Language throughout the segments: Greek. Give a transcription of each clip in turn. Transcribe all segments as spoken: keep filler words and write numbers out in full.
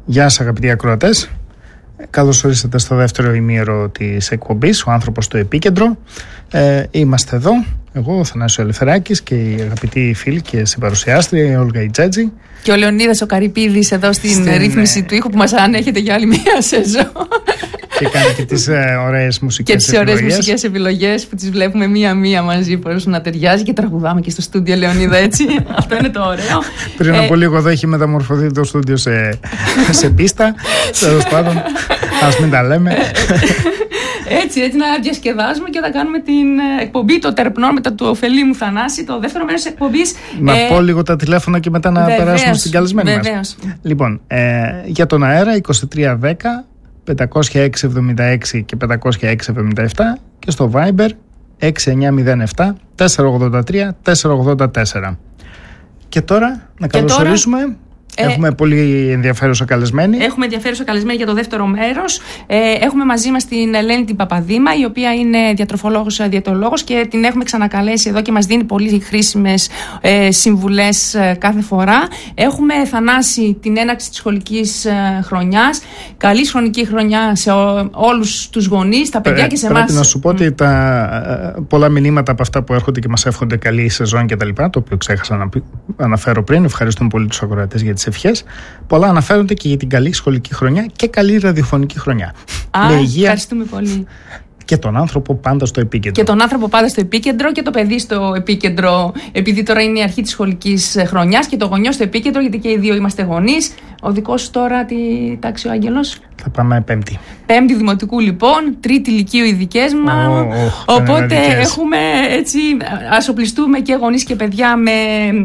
Γεια σας αγαπητοί ακροατές. Καλώς ορίσατε στο δεύτερο ημίωρο της εκπομπής, ο άνθρωπος στο επίκεντρο. Ε, είμαστε εδώ, εγώ ο Θανάσης Ελευθεράκης και η αγαπητή φίλη και συμπαρουσιάστρια η Όλγα Ιτζέτζη. Και ο Λεωνίδας ο Καρυπίδης εδώ στην, στην ρύθμιση του ήχου που μας ανέχεται για άλλη μία σεζόν. Και κάνει και τις ε, ωραίες μουσικές επιλογές. Και τις ωραίες μουσικές επιλογές που τις βλέπουμε μία-μία μαζί πώς να ταιριάζει και τραγουδάμε και στο στούντιο, Λεωνίδα, έτσι. Αυτό είναι το ωραίο. Πριν ε... από λίγο εδώ έχει μεταμορφωθεί το στούντιο σε, σε πίστα. Τέλος πάντων, ας μην τα λέμε. Έτσι, έτσι να διασκεδάζουμε και να κάνουμε την εκπομπή, το τερπνόμετρα του ωφελή μου Θανάση, το δεύτερο μέρος της εκπομπής. Να ε... πω λίγο τα τηλέφωνα και μετά να βεβαίως, περάσουμε στην καλεσμένη βεβαίως. μας. Λοιπόν, ε, για τον αέρα είκοσι τρία δέκα πεντακόσια έξι εβδομήντα έξι και πεντακόσια έξι εβδομήντα επτά και στο Viber έξι εννιά μηδέν επτά τέσσερα ογδόντα τρία τέσσερα ογδόντα τέσσερα. Και τώρα να καλωσορίσουμε. Ε, έχουμε πολύ ενδιαφέρουσα καλεσμένη. Έχουμε ενδιαφέρουσα καλεσμένη για το δεύτερο μέρος. Ε, έχουμε μαζί μας την Ελένη την Παπαδήμα, η οποία είναι διατροφολόγος, διαιτολόγος και την έχουμε ξανακαλέσει εδώ και μας δίνει πολύ χρήσιμες ε, συμβουλές ε, κάθε φορά. Έχουμε Θανάση την έναρξη της σχολικής ε, χρονιάς. Καλή σχολική χρονιά σε ό, όλους τους γονείς, τα παιδιά ε, και σε εμάς. Πρέπει να σου πω ότι τα ε, πολλά μηνύματα από αυτά που έρχονται και μας εύχονται καλή σεζόν κτλ., το οποίο ξέχασα να αναφέρω πριν. Ευχαριστούμε πολύ τους ακροατές για τις ευχές. Πολλά αναφέρονται και για την καλή σχολική χρονιά και καλή ραδιοφωνική χρονιά. Α, με υγεία. Ευχαριστούμε πολύ. Και τον άνθρωπο πάντα στο επίκεντρο. Και τον άνθρωπο πάντα στο επίκεντρο και το παιδί στο επίκεντρο, επειδή τώρα είναι η αρχή της σχολικής χρονιάς, και το γονιό στο επίκεντρο, γιατί και οι δύο είμαστε γονείς. Ο δικός σου τώρα τι τάξη ο Άγγελος? Θα πάμε πέμπτη. Πέμπτη δημοτικού λοιπόν, τρίτη λυκείου οι δικές μας. Oh, oh, οπότε έχουμε έτσι, ας οπλιστούμε και γονείς και παιδιά με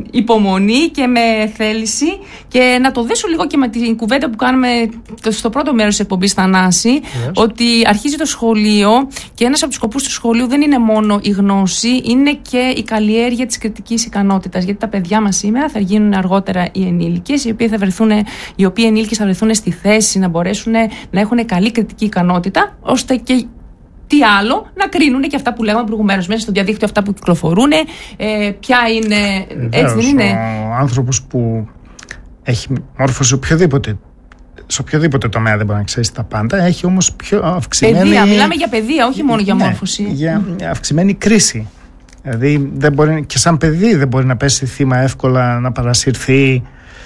υπομονή και με θέληση. Και να το δέσω λίγο και με την κουβέντα που κάνουμε στο πρώτο μέρος της εκπομπής, Θανάση, yes. ότι αρχίζει το σχολείο και ένας από τους σκοπούς του σχολείου δεν είναι μόνο η γνώση, είναι και η καλλιέργεια της κριτικής ικανότητας. Γιατί τα παιδιά μας σήμερα θα γίνουν αργότερα οι ενήλικες, οι οποίοι θα βρεθούν, οι οποίοι ενήλικες θα βρεθούν στη θέση να μπορέσουν να έχουν καλή κριτική ικανότητα, ώστε και τι άλλο, να κρίνουν και αυτά που λέγαμε προηγουμένως μέσα στο διαδίκτυο, αυτά που κυκλοφορούν, ε, ποια είναι. Βεβαίως, έτσι δεν είναι? Ο άνθρωπος που έχει μόρφωση οποιοδήποτε, σε οποιοδήποτε τομέα δεν μπορεί να ξέρει τα πάντα, έχει όμως πιο αυξημένη. Παιδεία, μιλάμε για παιδεία, όχι μόνο για ναι, μόρφωση. Για αυξημένη κρίση. Δηλαδή, δεν μπορεί, και σαν παιδί δεν μπορεί να πέσει θύμα εύκολα, να παρασυρθεί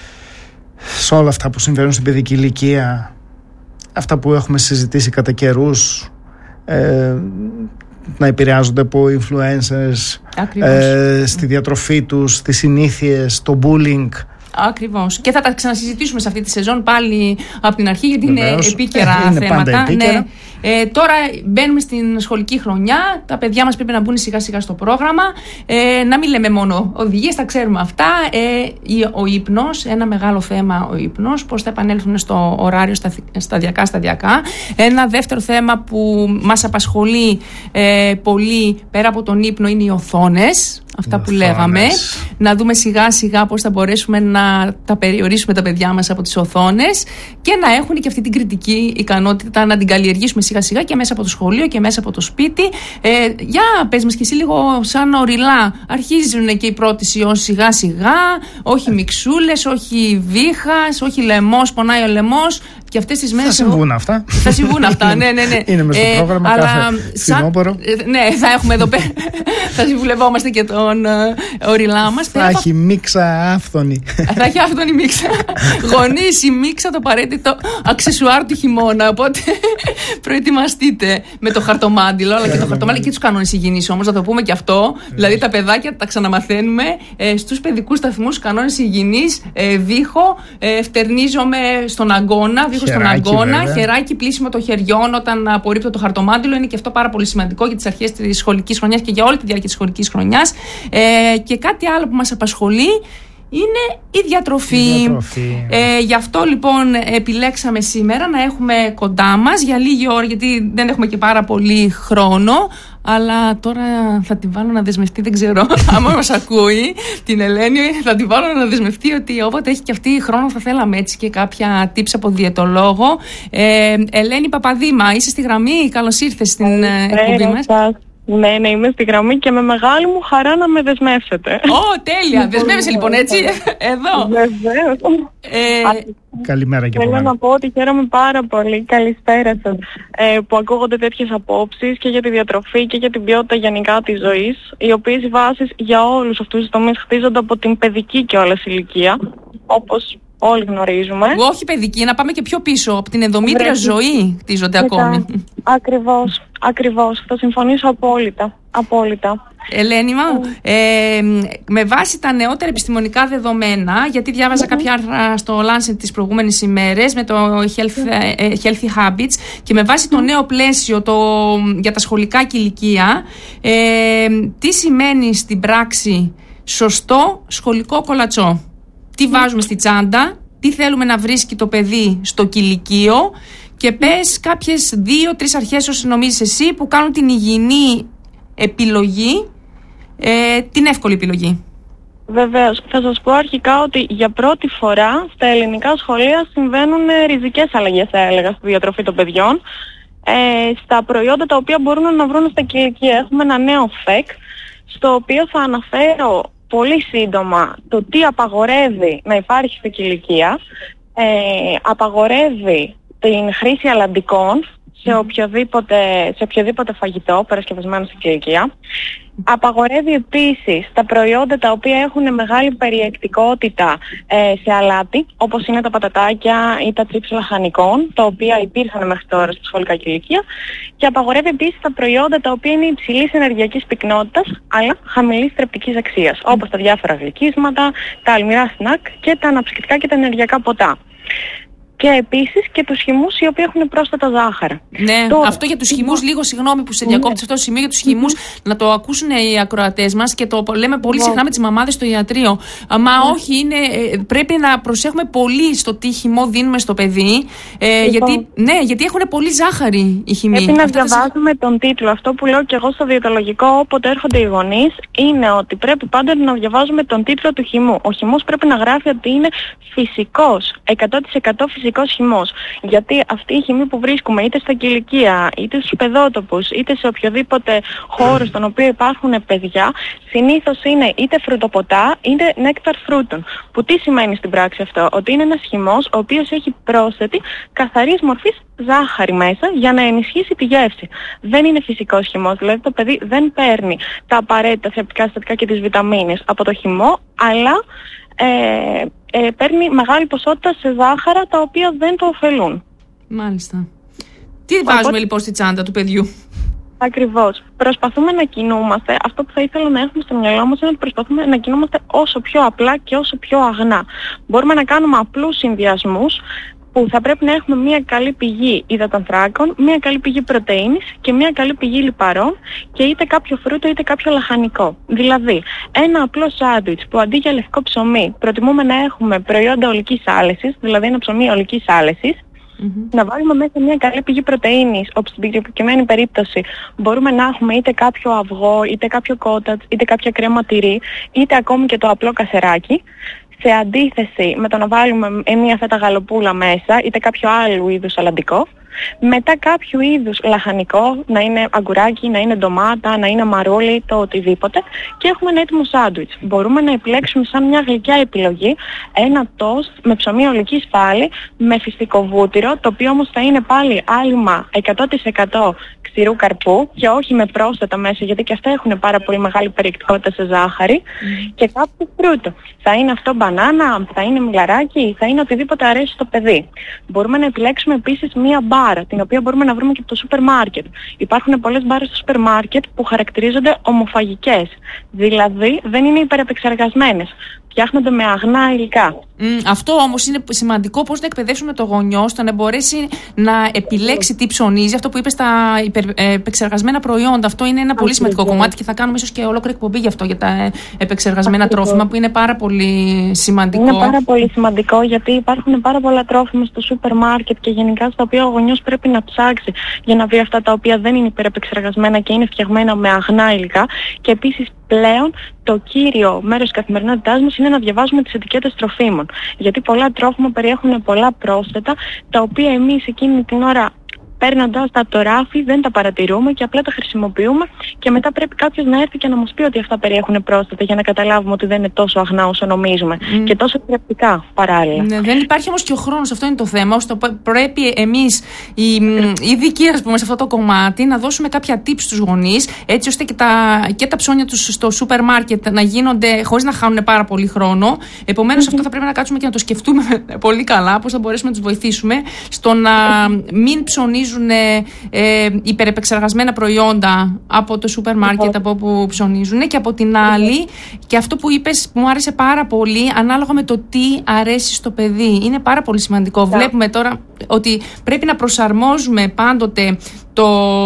σε όλα αυτά που συμβαίνουν στην παιδική ηλικία, αυτά που έχουμε συζητήσει κατά καιρούς, ε, να επηρεάζονται από influencers ε, στη διατροφή τους, στις συνήθειες, το bullying. Ακριβώς. Και θα τα ξανασυζητήσουμε σε αυτή τη σεζόν πάλι από την αρχή, γιατί βεβαίως, είναι επίκαιρα ε, είναι θέματα. Πάντα επίκαιρα. Ναι. Ε, τώρα μπαίνουμε στην σχολική χρονιά. Τα παιδιά μας πρέπει να μπουν σιγά σιγά στο πρόγραμμα. Ε, να μην λέμε μόνο οδηγίες, τα ξέρουμε αυτά. Ε, ο ύπνος, ένα μεγάλο θέμα ο ύπνος. Πώς θα επανέλθουν στο ωράριο σταδιακά σταδιακά. Ένα δεύτερο θέμα που μας απασχολεί ε, πολύ πέρα από τον ύπνο είναι οι οθόνες. Αυτά που λέγαμε. Να δούμε σιγά σιγά πώς θα μπορέσουμε να τα περιορίσουμε τα παιδιά μας από τις οθόνες και να έχουν και αυτή την κριτική ικανότητα να την καλλιεργήσουμε σιγά σιγά και μέσα από το σχολείο και μέσα από το σπίτι. Ε, για πες μας και εσύ λίγο σαν οριλά. Αρχίζουν και οι πρώτες ιώσεις σιγά σιγά. Όχι μιξούλες, όχι βήχας, όχι λαιμός, πονάει ο λαιμός. Και αυτές τις μέρες θα συμβούν αυτά. Θα συμβούν αυτά, ναι, ναι, ναι. Είναι μέσα στο ε, πρόγραμμα αλλά κάθε φθινόπωρο. Ναι, θα έχουμε εδώ πέρα. Θα συμβουλευόμαστε και τον uh, οριλά μας. Θα έχει μίξα άφθονη. Θα έχει άφθονη μίξα. Γονείς, η μίξα, το απαραίτητο αξεσουάρ του χειμώνα. Οπότε προετοιμαστείτε με το χαρτομάντιλο, αλλά και το χαρτομάντιλο και τους κανόνες υγιεινής όμως, να το πούμε και αυτό. Δηλαδή τα παιδάκια τα ξαναμαθαίνουμε ε, στους παιδικούς σταθμούς, κανόνες υγιεινής, ε, δίχω, ε, φτερνίζομαι στον αγκώνα. Στον αγκώνα, βέβαια. Χεράκι, πλήσιμο των χεριών όταν απορρίπτω το χαρτομάντιλο, είναι και αυτό πάρα πολύ σημαντικό για τις αρχές της σχολικής χρονιάς και για όλη τη διάρκεια της σχολικής χρονιάς. Ε, και κάτι άλλο που μας απασχολεί είναι η διατροφή. Η διατροφή. Ε, γι' αυτό λοιπόν επιλέξαμε σήμερα να έχουμε κοντά μας για λίγη ώρα, γιατί δεν έχουμε και πάρα πολύ χρόνο. Αλλά τώρα θα την βάλω να δεσμευτεί, δεν ξέρω άμα μας ακούει την Ελένη, θα την βάλω να δεσμευτεί ότι όποτε έχει και αυτή χρόνο θα θέλαμε έτσι και κάποια tips από διαιτολόγο. ε, Ελένη Παπαδήμα, είσαι στη γραμμή, καλώς ήρθες στην εκπομπή μας. Ναι, ναι, είμαι στη γραμμή και με μεγάλη μου χαρά να με δεσμεύσετε. Ω, τέλεια! Δεσμεύεσαι λοιπόν, έτσι, εδώ. Βεβαίως. Ε, Καλημέρα και από Θέλω μένα. να πω ότι χαίρομαι πάρα πολύ, καλησπέρα σας, ε, που ακούγονται τέτοιες απόψεις και για τη διατροφή και για την ποιότητα γενικά της ζωής, οι οποίες οι βάσεις για όλους αυτούς τους τομείς χτίζονται από την παιδική κιόλας ηλικία, όπως όλοι γνωρίζουμε. όχι παιδική, να πάμε και πιο πίσω. Από την ενδομήτρια Βρέχει. ζωή χτίζονται Μετά, ακόμη. Ακριβώς, ακριβώς. Θα συμφωνήσω απόλυτα. Απόλυτα. Ελένη μου, ε, με βάση τα νεότερα επιστημονικά δεδομένα, γιατί διάβαζα κάποια άρθρα στο Lancet τις προηγούμενες ημέρες με το health, ε, Healthy Habits, και με βάση το νέο πλαίσιο το, για τα σχολικά και ηλικία, ε, τι σημαίνει στην πράξη σωστό σχολικό κολατσό? Τι βάζουμε στη τσάντα, τι θέλουμε να βρίσκει το παιδί στο κηλικείο, και πες κάποιες δύο-τρεις αρχές όσοι νομίζεις εσύ που κάνουν την υγιεινή επιλογή, ε, την εύκολη επιλογή. Βεβαίως. Θα σας πω αρχικά ότι για πρώτη φορά στα ελληνικά σχολεία συμβαίνουν ριζικές αλλαγές, θα έλεγα, στη διατροφή των παιδιών. Ε, στα προϊόντα τα οποία μπορούν να βρουν στα κηλικεία. Έχουμε ένα νέο φεκ, στο οποίο θα αναφέρω πολύ σύντομα το τι απαγορεύει να υπάρχει στην κηλικεία. Ε, απαγορεύει την χρήση αλαντικών σε οποιοδήποτε, σε οποιοδήποτε φαγητό παρασκευασμένο στην κηλικεία. Απαγορεύει επίσης τα προϊόντα τα οποία έχουν μεγάλη περιεκτικότητα ε, σε αλάτι, όπως είναι τα πατατάκια ή τα τσίπς λαχανικών, τα οποία υπήρχαν μέχρι τώρα στη σχολικά κηλικεία. Και απαγορεύει επίσης τα προϊόντα τα οποία είναι υψηλής ενεργειακής πυκνότητας, αλλά χαμηλής θρεπτικής αξίας, όπως τα διάφορα γλυκίσματα, τα αλμυρά σνακ και τα αναψυκτικά και τα ενεργειακά ποτά. Και επίσης και τους χυμούς οι οποίοι έχουν πρόσθετα ζάχαρα. Ναι, Τώρα, αυτό για τους χυμούς, λίγο συγγνώμη που σε διακόπτω σε αυτό το σημείο, για τους χυμούς, να το ακούσουν οι ακροατές μας, και το λέμε πολύ συχνά με τις μαμάδες στο ιατρείο. Μα όχι, είναι, πρέπει να προσέχουμε πολύ στο τι χυμό δίνουμε στο παιδί, ε, γιατί, ναι, γιατί έχουν πολύ ζάχαρη οι χυμοί. Πρέπει να Αυτά τα διαβάζουμε τον τίτλο. Αυτό που λέω και εγώ στο διαιτολογικό όποτε έρχονται οι γονείς είναι ότι πρέπει πάντα να διαβάζουμε τον τίτλο του χυμού. Ο χυμός πρέπει να γράφει ότι είναι φυσικός, εκατό τοις εκατό φυσικός χυμός. Γιατί αυτή η χυμή που βρίσκουμε είτε στα κηλικεία, είτε στους παιδότοπους, είτε σε οποιοδήποτε χώρο στον οποίο υπάρχουν παιδιά, συνήθως είναι είτε φρουτοποτά είτε νέκταρ φρούτων. Που τι σημαίνει στην πράξη αυτό? Ότι είναι ένας χυμός ο οποίος έχει πρόσθετη καθαρής μορφής ζάχαρη μέσα για να ενισχύσει τη γεύση. Δεν είναι φυσικός χυμός, δηλαδή το παιδί δεν παίρνει τα απαραίτητα θρεπτικά συστατικά και τις βιταμίνες από το χυμό, αλλά ε, ε, παίρνει μεγάλη ποσότητα σε ζάχαρα τα οποία δεν το ωφελούν. Μάλιστα. Τι βάζουμε Οπότε... λοιπόν στη τσάντα του παιδιού? Ακριβώς. Προσπαθούμε να κινούμαστε. Αυτό που θα ήθελα να έχουμε στο μυαλό μας είναι ότι προσπαθούμε να κινούμαστε όσο πιο απλά και όσο πιο αγνά. Μπορούμε να κάνουμε απλούς συνδυασμούς που θα πρέπει να έχουμε μια καλή πηγή υδατανθράκων, μια καλή πηγή πρωτεΐνης και μια καλή πηγή λιπαρών και είτε κάποιο φρούτο είτε κάποιο λαχανικό. Δηλαδή, ένα απλό σάντουιτς που αντί για λευκό ψωμί προτιμούμε να έχουμε προϊόντα ολικής άλεσης, δηλαδή ένα ψωμί ολικής άλεσης, mm-hmm. να βάλουμε μέσα μια καλή πηγή πρωτεΐνης, όπου στην προκειμένη περίπτωση μπορούμε να έχουμε είτε κάποιο αυγό, είτε κάποιο κότατς, είτε κάποια κρέμα τυρί, είτε ακόμη και το απλό κασεράκι. Σε αντίθεση με το να βάλουμε μια φέτα γαλοπούλα μέσα, είτε κάποιο άλλο είδους σαλαντικό, μετά κάποιο είδους λαχανικό, να είναι αγκουράκι, να είναι ντομάτα, να είναι μαρούλι, το οτιδήποτε, και έχουμε ένα έτοιμο σάντουιτς. Μπορούμε να επιλέξουμε σαν μια γλυκιά επιλογή ένα τόστ με ψωμί ολικής πάλι, με φυστικό βούτυρο, το οποίο όμως θα είναι πάλι άλυμα εκατό τοις εκατό ξηρού καρπού και όχι με πρόσθετα μέσα, γιατί και αυτά έχουν πάρα πολύ μεγάλη περιεκτικότητα σε ζάχαρη, mm. και κάποιο φρούτο. Θα είναι αυτό μπανάνα, θα είναι μιλαράκι, θα είναι οτιδήποτε αρέσει στο παιδί. Μπορούμε να επιλέξουμε επίσης μία μπάρα, την οποία μπορούμε να βρούμε και από το σούπερ μάρκετ. Υπάρχουν πολλές μπάρες στο σούπερ μάρκετ που χαρακτηρίζονται ομοφαγικές, δηλαδή δεν είναι υπερεπεξεργασμένες. Φτιάχνονται με αγνά υλικά. Mm, αυτό όμως είναι σημαντικό, πώς να εκπαιδεύσουμε το γονιό ώστε να μπορέσει να επιλέξει τι ψωνίζει, αυτό που είπε στα επεξεργασμένα προϊόντα. Αυτό είναι ένα πολύ σημαντικό κομμάτι και θα κάνουμε ίσως και ολόκληρη εκπομπή γι' αυτό, για τα επεξεργασμένα τρόφιμα, που είναι πάρα πολύ σημαντικό. Είναι πάρα πολύ σημαντικό, γιατί υπάρχουν πάρα πολλά τρόφιμα στο σούπερ μάρκετ και γενικά στα οποία ο γονιός πρέπει να ψάξει για να βρει αυτά τα οποία δεν είναι υπερεπεξεργασμένα και είναι φτιαγμένα με αγνά υλικά. Και επίσης πλέον το κύριο μέρος της καθημερινότητάς μας είναι να διαβάζουμε τις ετικέτες τροφίμων. Γιατί πολλά τρόφιμα περιέχουν πολλά πρόσθετα, τα οποία εμείς εκείνη την ώρα παίρνοντας τα από το ράφι, δεν τα παρατηρούμε και απλά τα χρησιμοποιούμε και μετά πρέπει κάποιος να έρθει και να μας πει ότι αυτά περιέχουν πρόστατα για να καταλάβουμε ότι δεν είναι τόσο αγνά όσο νομίζουμε mm. και τόσο θρεπτικά παράλληλα. Ναι, δεν υπάρχει όμως και ο χρόνος, αυτό είναι το θέμα. Ώστε πρέπει εμείς οι ειδικοί, ας πούμε, σε αυτό το κομμάτι να δώσουμε κάποια tips στους γονείς, έτσι ώστε και τα, και τα ψώνια τους στο σούπερ μάρκετ να γίνονται χωρίς να χάνουν πάρα πολύ χρόνο. Επομένως, mm-hmm. αυτό θα πρέπει να κάτσουμε και να το σκεφτούμε πολύ καλά, πώς θα μπορέσουμε να τους βοηθήσουμε στο να μην ψωνίζουν ε, ε, υπερεπεξεργασμένα προϊόντα από το σούπερ μάρκετ, mm-hmm. από όπου ψωνίζουν. Και από την άλλη, mm-hmm. και αυτό που είπες που μου άρεσε πάρα πολύ, ανάλογα με το τι αρέσει στο παιδί. Είναι πάρα πολύ σημαντικό. Yeah. Βλέπουμε τώρα ότι πρέπει να προσαρμόζουμε πάντοτε το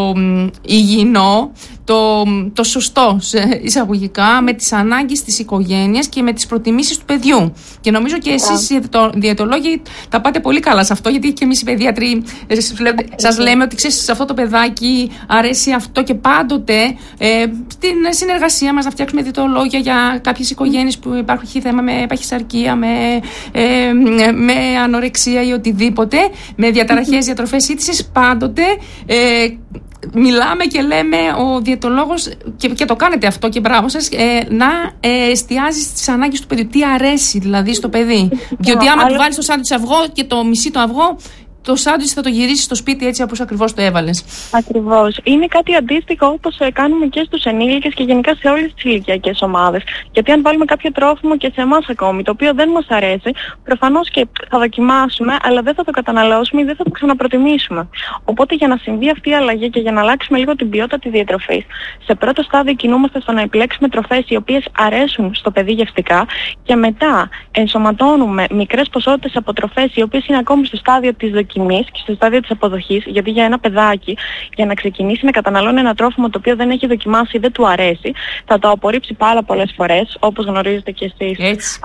υγιεινό, το, το σωστό εισαγωγικά με τις ανάγκες της οικογένειας και με τις προτιμήσεις του παιδιού. Και νομίζω και εσείς οι διαιτολόγοι τα πάτε πολύ καλά σε αυτό, γιατί και εμείς οι παιδιάτροι σας λέμε ότι ξέρεις, σε αυτό το παιδάκι αρέσει αυτό και πάντοτε ε, στην συνεργασία μας να φτιάξουμε διαιτολόγια για κάποιες οικογένειες που υπάρχει θέμα με παχυσαρκία, με, ε, με ανορεξία ή οτιδήποτε, με διαταραχές διατροφές σύντησης, πάντοτε ε, μιλάμε και λέμε ο διαιτολόγος, και, και το κάνετε αυτό και μπράβο σας, ε, να ε, εστιάζει στις ανάγκες του παιδιού. Τι αρέσει δηλαδή στο παιδί. Διότι άμα του βάλεις το σάντουιτς αυγό και το μισεί το αυγό, το σάντουιτς θα το γυρίσεις στο σπίτι έτσι όπως ακριβώς το έβαλες. Ακριβώς. Είναι κάτι αντίστοιχο όπως ε, κάνουμε και στους ενήλικες και γενικά σε όλες τις ηλικιακές ομάδες. Γιατί αν βάλουμε κάποιο τρόφιμο και σε εμάς ακόμη, το οποίο δεν μας αρέσει, προφανώς και θα δοκιμάσουμε, αλλά δεν θα το καταναλώσουμε ή δεν θα το ξαναπροτιμήσουμε. Οπότε για να συμβεί αυτή η αλλαγή και για να αλλάξουμε λίγο την ποιότητα της διατροφής, σε πρώτο στάδιο κινούμαστε στο να επιλέξουμε τροφές οι οποίες αρέσουν στο παιδί γευστικά και μετά ενσωματώνουμε μικρές ποσότητες από τροφές οι οποίες είναι ακόμη στο στάδιο της δοκιμής και στο στάδιο της αποδοχής, γιατί για ένα παιδάκι για να ξεκινήσει να καταναλώνει ένα τρόφιμο το οποίο δεν έχει δοκιμάσει ή δεν του αρέσει, θα το απορρίψει πάρα πολλές φορές, όπως γνωρίζετε και εσείς. Έτσι.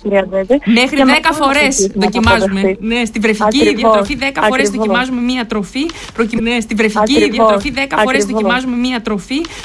Μέχρι δέκα φορές δοκιμάζουμε. Ναι, στην βρεφική Ακριβώς. διατροφή δέκα φορές δοκιμάζουμε μία τροφή. Προκει... Ναι, στην βρεφική Ακριβώς. διατροφή δέκα φορές δοκιμάζουμε μία τροφή.